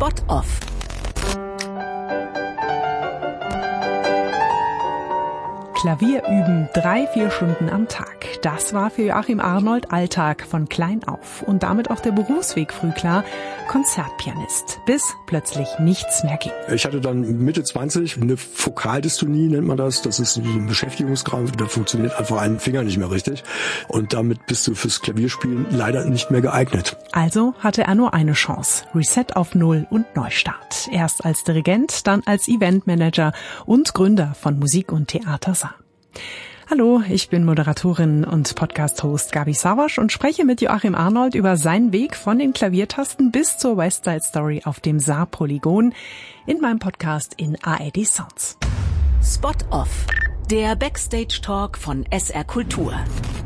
Spot Off. Klavier üben 3-4 Stunden am Tag. Das war für Joachim Arnold Alltag von klein auf. Und damit auch der Berufsweg früh klar. Konzertpianist. Bis plötzlich nichts mehr ging. Ich hatte dann Mitte 20 eine Fokaldystonie, nennt man das. Das ist so ein Beschäftigungskrampf. Da funktioniert einfach ein Finger nicht mehr richtig. Und damit bist du fürs Klavierspielen leider nicht mehr geeignet. Also hatte er nur eine Chance. Reset auf Null und Neustart. Erst als Dirigent, dann als Eventmanager und Gründer von Musik und Theater Saar. Hallo, ich bin Moderatorin und Podcast-Host Gabi Savasch und spreche mit Joachim Arnold über seinen Weg von den Klaviertasten bis zur West Side Story auf dem Saar-Polygon in meinem Podcast in ARD Sounds. Spot Off, der Backstage-Talk von SR Kultur.